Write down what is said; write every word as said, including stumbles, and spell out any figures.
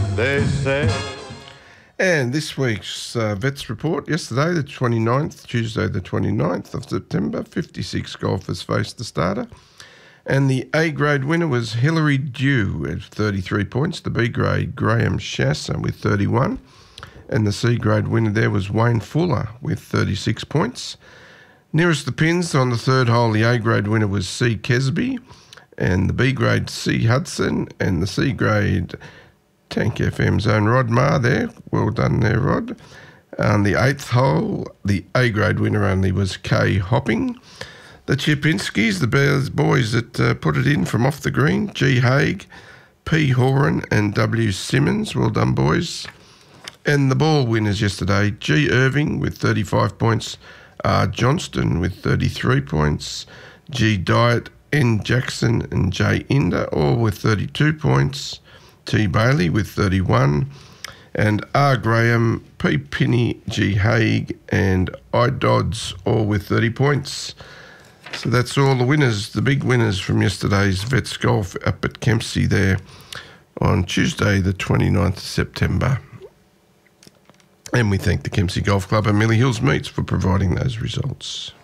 they say. And this week's uh, Vets Report, yesterday the twenty-ninth, Tuesday the twenty-ninth of September, fifty-six golfers faced the starter. And the A-grade winner was Hilary Dew at thirty-three points, the B-grade Graham Shasser with thirty-one, and the C-grade winner there was Wayne Fuller with thirty-six points. Nearest the pins on the third hole, the A-grade winner was C. Kesby, and the B-grade C. Hudson, and the C-grade Tank F M's own Rod Maher there. Well done there, Rod. On the eighth hole, the A-grade winner only was Kay Hopping. The Chipinskis, the Bears boys that uh, put it in from off the green, G. Haig, P. Horan and W. Simmons. Well done, boys. And the ball winners yesterday, G. Irving with thirty-five points, R. Johnston with thirty-three points, G. Diet, N. Jackson and J. Inder, all with thirty-two points, T. Bailey with thirty-one, and R. Graham, P. Pinney, G. Haig and I. Dodds, all with thirty points. So that's all the winners, the big winners from yesterday's Vets Golf up at Kempsey there on Tuesday the twenty-ninth of September. And we thank the Kempsey Golf Club and Millie Hills Meats for providing those results.